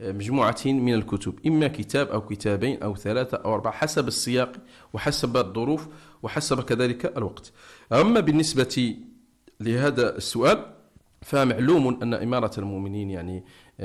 مجموعة من الكتب، إما كتاب أو كتابين أو ثلاثة أو أربعة حسب السياق وحسب الظروف وحسب كذلك الوقت. أما بالنسبة لهذا السؤال، فمعلوم أن إمارة المؤمنين يعني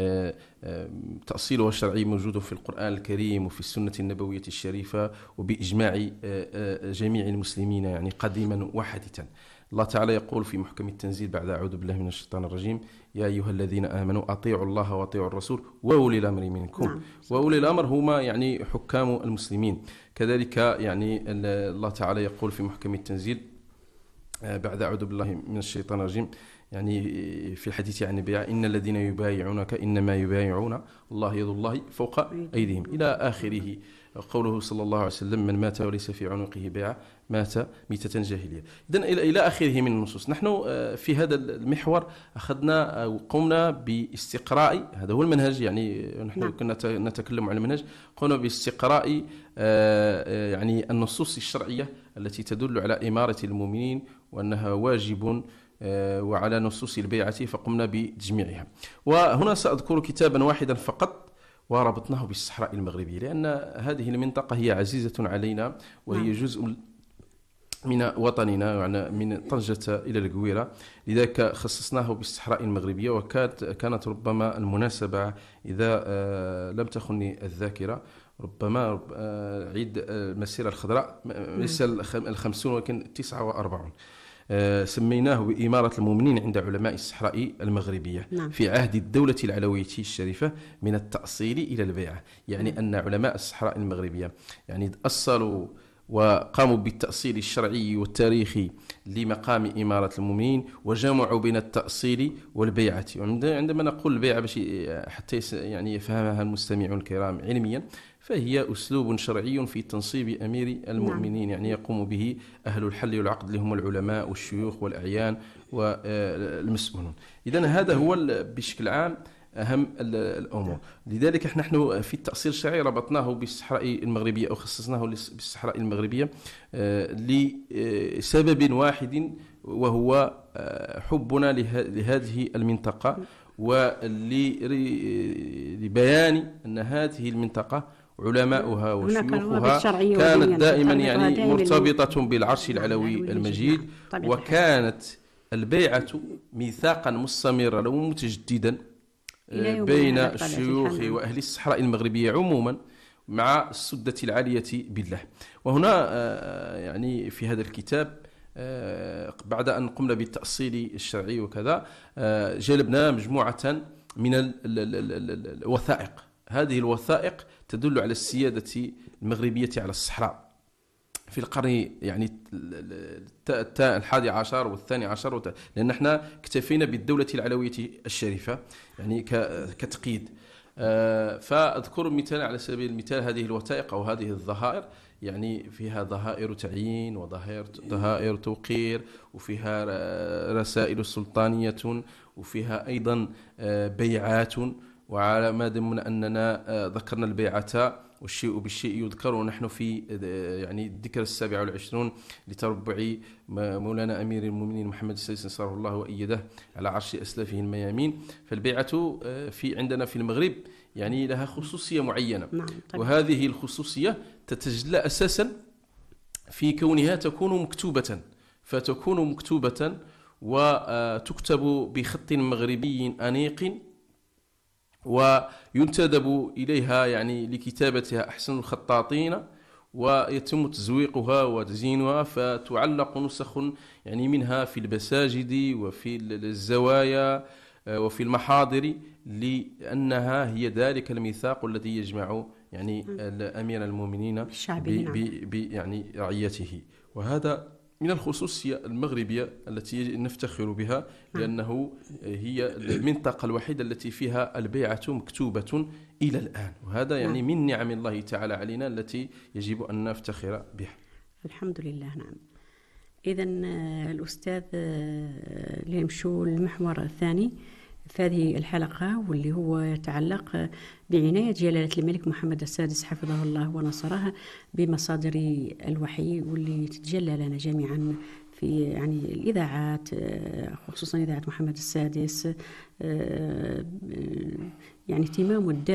تأصيلها الشرعي موجود في القرآن الكريم وفي السنة النبوية الشريفة وبإجماع جميع المسلمين يعني قديما وحديثا. الله تعالى يقول في محكم التنزيل بعد أعوذ بالله من الشيطان الرجيم: يا أيها الذين آمنوا أطيعوا الله وأطيعوا الرسول وأولي الأمر منكم. نعم. وأولي الأمر هما يعني حكام المسلمين. كذلك يعني الله تعالى يقول في محكم التنزيل بعد أعوذ بالله من الشيطان الرجيم يعني في الحديث عن البيع: إن الذين يبايعونك إنما يبايعون الله يد الله فوق أيديهم، إلى آخره. قوله صلى الله عليه وسلم: من مات وليس في عنقه بيعة مات ميتة جاهلية. إذن إلى آخره من النصوص. نحن في هذا المحور أخذنا أو قمنا باستقراء، هذا هو المنهج، يعني نحن كنا نتكلم عن المنهج، قمنا باستقراء يعني النصوص الشرعية التي تدل على إمارة المؤمنين وأنها واجب، وعلى نصوص البيعة، فقمنا بتجميعها. وهنا سأذكر كتابا واحدا فقط وربطناه بالصحراء المغربية، لأن هذه المنطقة هي عزيزة علينا وهي جزء من وطننا، يعني من طنجة إلى القويرة، لذلك خصصناه بالصحراء المغربية. وكانت ربما المناسبة، إذا لم تخني الذاكرة، ربما عيد المسيرة الخضراء، ليس 50 ولكن 49، سميناه بإمارة المؤمنين عند علماء الصحراء المغربية. نعم. في عهد الدولة العلوية الشريفة من التأصيل إلى البيعة، يعني أن علماء الصحراء المغربية يعني أصلوا وقاموا بالتأصيل الشرعي والتاريخي لمقام إمارة المؤمنين، وجمعوا بين التأصيل والبيعة. عندما نقول البيعة باش حتى يعني يفهمها المستمعون الكرام علميا، فهي أسلوب شرعي في تنصيب أمير المؤمنين، يعني يقوم به أهل الحل والعقد اللي هم العلماء والشيوخ والأعيان والمسؤولون. إذن هذا هو بشكل عام أهم الأمور. لذلك نحن في التأصيل الشرعي ربطناه بالصحراء المغربية، أو خصصناه بالصحراء المغربية لسبب واحد، وهو حبنا لهذه المنطقة، ولبيان أن هذه المنطقة علماؤها وشيوخها كانت دائما يعني مرتبطة بالعرش العلوي المجيد، وكانت البيعة ميثاقا مستمرا ومتجددا بين الشيوخ وأهل الصحراء المغربية عموما مع السدة العالية بالله. وهنا يعني في هذا الكتاب بعد أن قمنا بالتأصيل الشرعي وكذا، جلبنا مجموعة من الوثائق. هذه الوثائق تدل على السيادة المغربية على الصحراء في القرن يعني 11 والثاني عشر، لأن احنا اكتفينا بالدولة العلوية الشريفة يعني كتقييد. فأذكر مثال على سبيل المثال هذه الوثائق أو هذه الظهائر، يعني فيها ظهائر تعيين وظهائر توقير، وفيها رسائل سلطانية، وفيها أيضا بيعات. وعلى ما دام أننا ذكرنا البيعة والشيء بالشيء يذكر، ونحن في يعني الذكرى 27 لتربع مولانا أمير المؤمنين محمد السادس نصره الله وأيده على عرش أسلافه الميامين. فالبيعة في عندنا في المغرب يعني لها خصوصية معينة. وهذه الخصوصية تتجلى أساسا في كونها تكون مكتوبة، فتكون مكتوبة وتكتب بخط مغربي أنيق، وينتدب إليها يعني لكتابتها أحسن الخطاطين، ويتم تزويقها وتزيينها، فتعلق نسخ يعني منها في المساجد وفي الزوايا وفي المحاضر، لأنها هي ذلك الميثاق الذي يجمع يعني أمير المؤمنين يعني رعيته. وهذا من الخصوصية المغربية التي نفتخر بها، لأنه هي المنطقة الوحيدة التي فيها البيعة مكتوبة إلى الآن، وهذا يعني من نعم الله تعالى علينا التي يجب أن نفتخر بها. الحمد لله. نعم. إذن الأستاذ لنمشوا المحور الثاني في هذه الحلقة، واللي هو يتعلق بعناية جلالة الملك محمد السادس حفظه الله ونصره بمصادر الوحي، واللي تتجلى لنا جميعا في يعني الإذاعات، خصوصا إذاعة محمد السادس، يعني اهتمام